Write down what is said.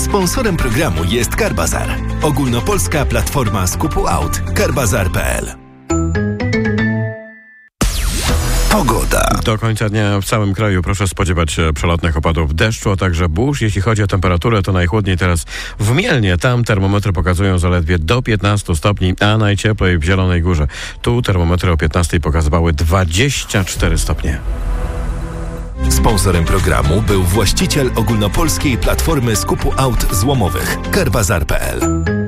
Sponsorem programu jest Carbazar. Ogólnopolska platforma skupu aut. Carbazar.pl. Pogoda. Do końca dnia w całym kraju proszę spodziewać się przelotnych opadów deszczu, a także burz. Jeśli chodzi o temperaturę, to najchłodniej teraz w Mielnie. Tam termometry pokazują zaledwie do 15 stopni, a najcieplej w Zielonej Górze. Tu termometry o 15 pokazywały 24 stopnie. Sponsorem programu był właściciel ogólnopolskiej platformy skupu aut złomowych Carbazar.pl.